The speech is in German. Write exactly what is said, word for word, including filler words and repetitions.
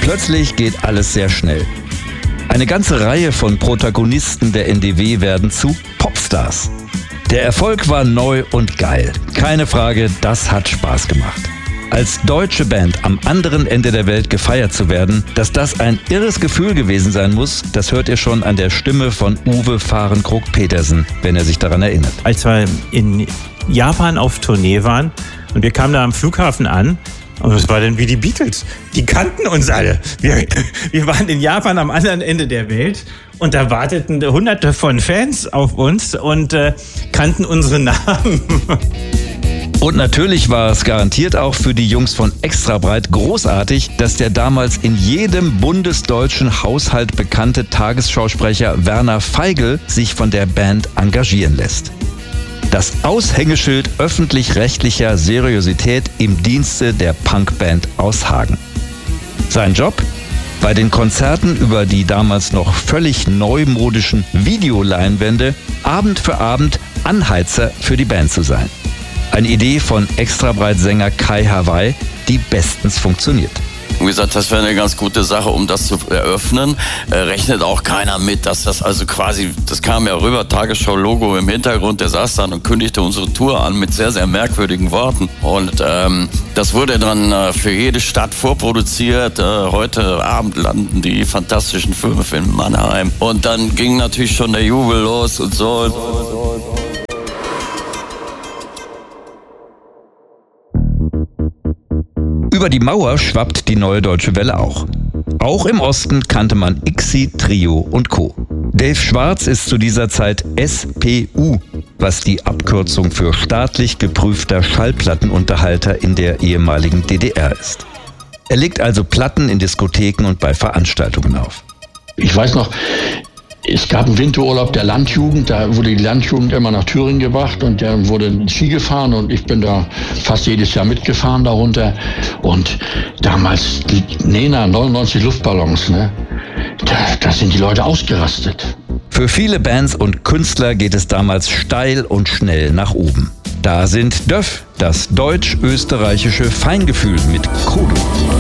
Plötzlich geht alles sehr schnell. Eine ganze Reihe von Protagonisten der N D W werden zu Popstars. Der Erfolg war neu und geil. Keine Frage, das hat Spaß gemacht. Als deutsche Band am anderen Ende der Welt gefeiert zu werden, dass das ein irres Gefühl gewesen sein muss, das hört ihr schon an der Stimme von Uwe Fahrenkrog-Petersen, wenn er sich daran erinnert. Als wir in Japan auf Tournee waren und wir kamen da am Flughafen an, und es war dann wie die Beatles. Die kannten uns alle. Wir, wir waren in Japan am anderen Ende der Welt und da warteten hunderte von Fans auf uns und äh, kannten unsere Namen. Und natürlich war es garantiert auch für die Jungs von Extrabreit großartig, dass der damals in jedem bundesdeutschen Haushalt bekannte Tagesschausprecher Werner Feigl sich von der Band engagieren lässt. Das Aushängeschild öffentlich-rechtlicher Seriosität im Dienste der Punkband aus Hagen. Sein Job? Bei den Konzerten über die damals noch völlig neumodischen Videoleinwände Abend für Abend Anheizer für die Band zu sein. Eine Idee von Extrabreit-Sänger Kai Hawaii, die bestens funktioniert. Wie gesagt, das wäre eine ganz gute Sache, um das zu eröffnen. Äh, rechnet auch keiner mit, dass das also quasi, das kam ja rüber, Tagesschau-Logo im Hintergrund, der saß dann und kündigte unsere Tour an mit sehr, sehr merkwürdigen Worten. Und ähm, das wurde dann äh, für jede Stadt vorproduziert. Äh, heute Abend landen die Fantastischen Fünf in Mannheim. Und dann ging natürlich schon der Jubel los und so. Und so, und so, und so. Über die Mauer schwappt die Neue Deutsche Welle auch. Auch im Osten kannte man Ixi, Trio und Co. Dave Schwarz ist zu dieser Zeit S P U, was die Abkürzung für staatlich geprüfter Schallplattenunterhalter in der ehemaligen D D R ist. Er legt also Platten in Diskotheken und bei Veranstaltungen auf. Ich weiß noch, es gab einen Winterurlaub der Landjugend, da wurde die Landjugend immer nach Thüringen gebracht und da wurde Ski gefahren und ich bin da fast jedes Jahr mitgefahren darunter. Und damals die Nena neunundneunzig Luftballons, ne? Da, da sind die Leute ausgerastet. Für viele Bands und Künstler geht es damals steil und schnell nach oben. Da sind Döff, das deutsch-österreichische Feingefühl mit Kodo.